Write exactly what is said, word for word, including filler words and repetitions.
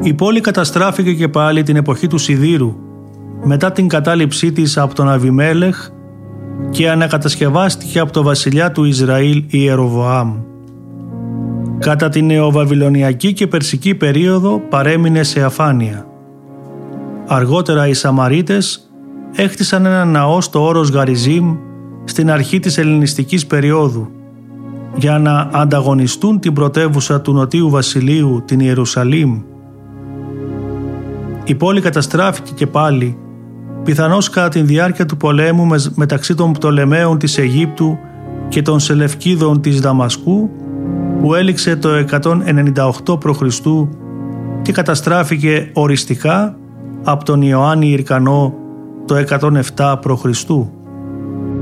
Η πόλη καταστράφηκε και πάλι την εποχή του Σιδήρου, μετά την κατάληψή της από τον Αβιμέλεχ, και ανακατασκευάστηκε από τον βασιλιά του Ισραήλ Ιεροβοάμ. Κατά την νεοβαβυλωνιακή και περσική περίοδο παρέμεινε σε αφάνεια. Αργότερα οι Σαμαρίτες έχτισαν ένα ναό στο όρος Γαριζίμ στην αρχή της ελληνιστικής περίοδου για να ανταγωνιστούν την πρωτεύουσα του Νοτίου Βασιλείου, την Ιερουσαλήμ. Η πόλη καταστράφηκε και πάλι, πιθανώς κατά τη διάρκεια του πολέμου μεταξύ των Πτολεμαίων της Αιγύπτου και των Σελευκίδων της Δαμασκού, που έληξε το εκατόν ενενήντα οκτώ προ Χριστού και καταστράφηκε οριστικά από τον Ιωάννη Ηρκανό το εκατόν επτά προ Χριστού.